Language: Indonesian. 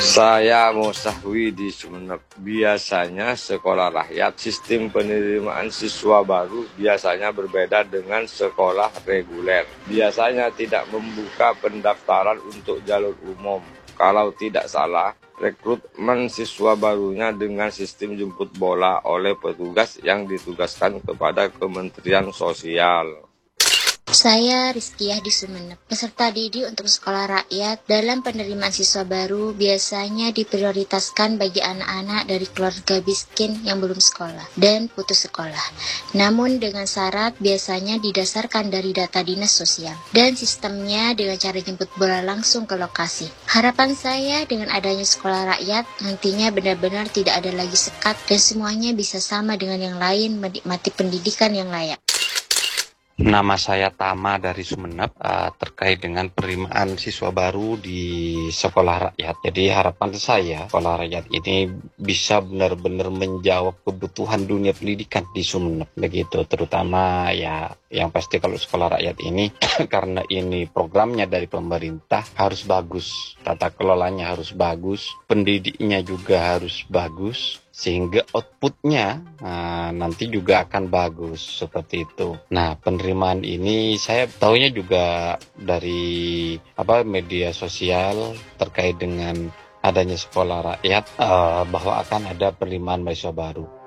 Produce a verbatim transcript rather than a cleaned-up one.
Saya Mosahwi di Sumeneb. Biasanya sekolah rakyat sistem penerimaan siswa baru biasanya berbeda dengan sekolah reguler. Biasanya tidak membuka pendaftaran untuk jalur umum. Kalau tidak salah, rekrutmen siswa barunya dengan sistem jemput bola oleh petugas yang ditugaskan kepada Kementerian Sosial. Saya Rizkiah di Sumeneb. Peserta didik untuk sekolah rakyat dalam penerimaan siswa baru biasanya diprioritaskan bagi anak-anak dari keluarga miskin yang belum sekolah dan putus sekolah. Namun dengan syarat biasanya didasarkan dari data dinas sosial dan sistemnya dengan cara jemput bola langsung ke lokasi. Harapan saya dengan adanya sekolah rakyat nantinya benar-benar tidak ada lagi sekat dan semuanya bisa sama dengan yang lain menikmati pendidikan yang layak. Nama saya Tama dari Sumeneb, uh, terkait dengan penerimaan siswa baru di sekolah rakyat. Jadi harapan saya sekolah rakyat ini bisa benar-benar menjawab kebutuhan dunia pendidikan di Sumeneb, begitu. Terutama ya yang pasti kalau sekolah rakyat ini karena ini programnya dari pemerintah harus bagus, tata kelolanya harus bagus, pendidiknya juga harus bagus, sehingga outputnya nah, nanti juga akan bagus seperti itu. Nah, penerimaan ini saya tahunya juga dari apa media sosial terkait dengan adanya sekolah rakyat uh, bahwa akan ada penerimaan mahasiswa baru.